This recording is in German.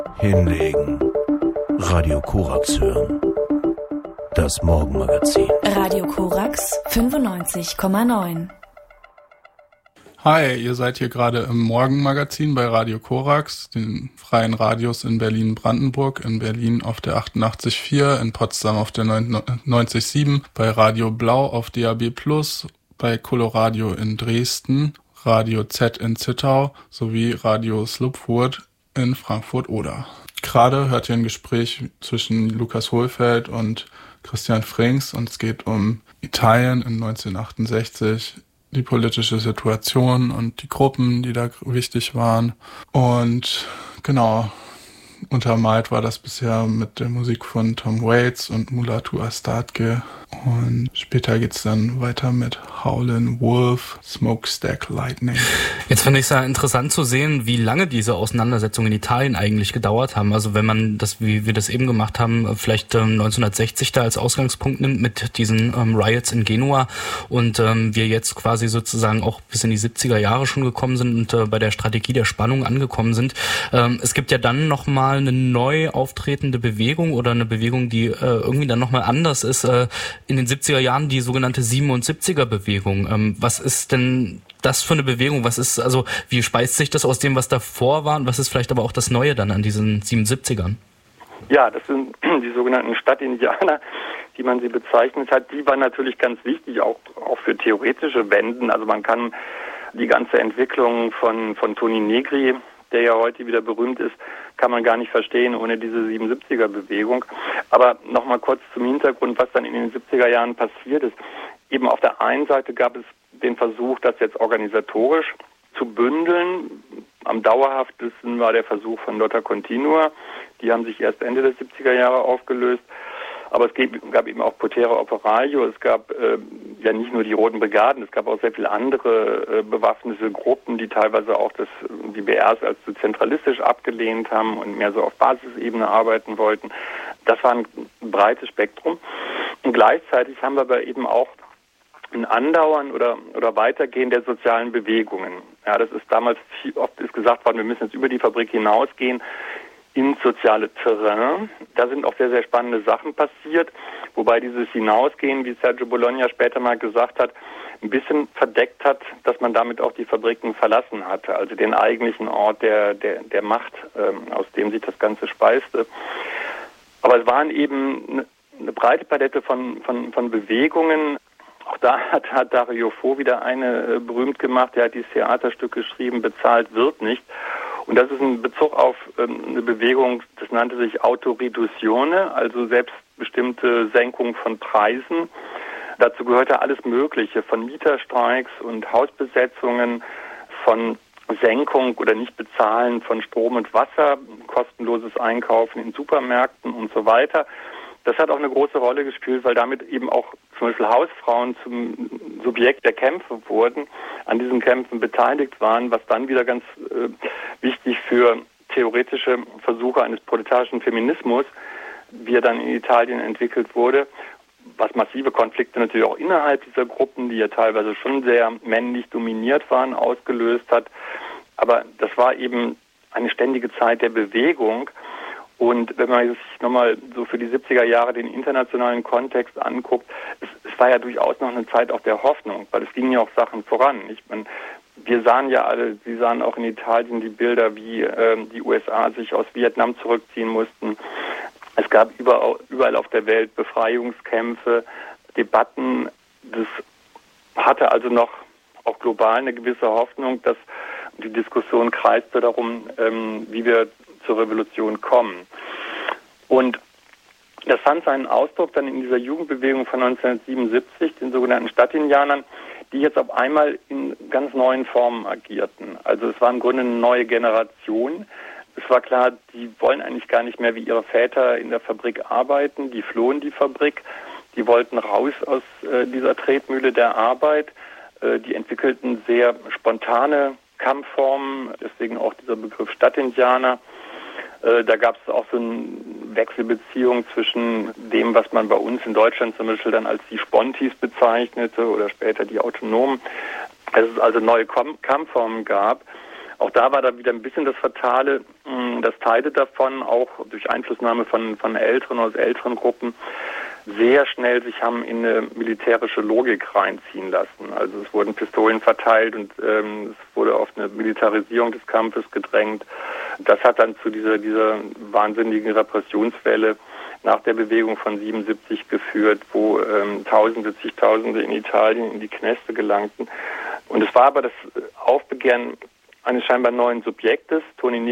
Hinlegen. Radio Korax hören. Das Morgenmagazin. Radio Korax 95,9. Hi, ihr seid hier gerade im Morgenmagazin bei Radio Korax, den freien Radios in Berlin-Brandenburg, in Berlin auf der 88,4, in Potsdam auf der 90,7, bei Radio Blau auf DAB+, bei Coloradio in Dresden, Radio Z in Zittau sowie Radio Slupfurt in Frankfurt-Oder. Gerade hört ihr ein Gespräch zwischen Lukas Hohlfeld und Christian Frings und es geht um Italien in 1968, die politische Situation und die Gruppen, die da wichtig waren. Und genau, untermalt war das bisher mit der Musik von Tom Waits und Mulatu Astatke. Und später geht's dann weiter mit Howlin' Wolf, Smokestack Lightning. Jetzt finde ich es ja interessant zu sehen, wie lange diese Auseinandersetzungen in Italien eigentlich gedauert haben. Also wenn man das, wie wir das eben gemacht haben, vielleicht 1960 da als Ausgangspunkt nimmt mit diesen Riots in Genua und wir jetzt quasi sozusagen auch bis in die 70er Jahre schon gekommen sind und bei der Strategie der Spannung angekommen sind. Es gibt ja dann nochmal eine neu auftretende Bewegung oder eine Bewegung, die irgendwie dann nochmal anders ist, in den 70er Jahren die sogenannte 77er-Bewegung. Was ist denn das für eine Bewegung? Also wie speist sich das aus dem, was davor war und was ist vielleicht aber auch das Neue dann an diesen 77ern? Ja, das sind die sogenannten Stadtindianer, wie man sie bezeichnet hat. Die waren natürlich ganz wichtig, auch für theoretische Wenden. Also man kann die ganze Entwicklung von Toni Negri, der ja heute wieder berühmt ist, kann man gar nicht verstehen ohne diese 77er-Bewegung. Aber nochmal kurz zum Hintergrund, was dann in den 70er Jahren passiert ist. Eben auf der einen Seite gab es den Versuch, das jetzt organisatorisch zu bündeln. Am dauerhaftesten war der Versuch von Lotta Continua. Die haben sich erst Ende der 70er Jahre aufgelöst. Aber es gab eben auch Potere Operaio, es gab ja nicht nur die Roten Brigaden, es gab auch sehr viele andere bewaffnete Gruppen, die teilweise auch die BRs als zu zentralistisch abgelehnt haben und mehr so auf Basisebene arbeiten wollten. Das war ein breites Spektrum. Und gleichzeitig haben wir aber eben auch ein Andauern oder Weitergehen der sozialen Bewegungen. Ja, das ist damals oft gesagt worden, wir müssen jetzt über die Fabrik hinausgehen ins soziale Terrain. Da sind auch sehr, sehr spannende Sachen passiert, wobei dieses Hinausgehen, wie Sergio Bologna später mal gesagt hat, ein bisschen verdeckt hat, dass man damit auch die Fabriken verlassen hatte, also den eigentlichen Ort der Macht, aus dem sich das Ganze speiste. Aber es waren eben eine breite Palette von Bewegungen. Auch da hat Dario Fo wieder eine berühmt gemacht, der hat dieses Theaterstück geschrieben, Bezahlt wird nicht. Und das ist ein Bezug auf eine Bewegung, das nannte sich Autoriduzione, also selbstbestimmte Senkung von Preisen. Dazu gehörte alles Mögliche, von Mieterstreiks und Hausbesetzungen, von Senkung oder Nichtbezahlen von Strom und Wasser, kostenloses Einkaufen in Supermärkten und so weiter. Das hat auch eine große Rolle gespielt, weil damit eben auch zum Beispiel Hausfrauen zum Subjekt der Kämpfe wurden, an diesen Kämpfen beteiligt waren, was dann wieder ganz wichtig für theoretische Versuche eines proletarischen Feminismus, wie er dann in Italien entwickelt wurde, was massive Konflikte natürlich auch innerhalb dieser Gruppen, die ja teilweise schon sehr männlich dominiert waren, ausgelöst hat. Aber das war eben eine ständige Zeit der Bewegung. Und wenn man sich nochmal so für die 70er Jahre den internationalen Kontext anguckt, es war ja durchaus noch eine Zeit auch der Hoffnung, weil es gingen ja auch Sachen voran. Wir sahen ja alle, Sie sahen auch in Italien die Bilder, wie die USA sich aus Vietnam zurückziehen mussten. Es gab überall auf der Welt Befreiungskämpfe, Debatten. Das hatte also noch auch global eine gewisse Hoffnung, dass die Diskussion kreiste darum, wie wir zur Revolution kommen. Und das fand seinen Ausdruck dann in dieser Jugendbewegung von 1977, den sogenannten Stadtindianern, die jetzt auf einmal in ganz neuen Formen agierten. Also es war im Grunde eine neue Generation. Es war klar, die wollen eigentlich gar nicht mehr wie ihre Väter in der Fabrik arbeiten. Die flohen die Fabrik. Die wollten raus aus dieser Tretmühle der Arbeit. Die entwickelten sehr spontane Kampfformen, deswegen auch dieser Begriff Stadtindianer. Da gab es auch so eine Wechselbeziehung zwischen dem, was man bei uns in Deutschland zum Beispiel dann als die Spontis bezeichnete oder später die Autonomen. Dass es also neue Kampfformen gab. Auch da war da wieder ein bisschen das Fatale, dass Teile davon auch durch Einflussnahme von Älteren aus älteren Gruppen sehr schnell sich haben in eine militärische Logik reinziehen lassen. Also es wurden Pistolen verteilt und es wurde auf eine Militarisierung des Kampfes gedrängt. Das hat dann zu dieser wahnsinnigen Repressionswelle nach der Bewegung von 77 geführt, wo Zigtausende in Italien in die Kneste gelangten. Und es war aber das Aufbegehren eines scheinbar neuen Subjektes. Toni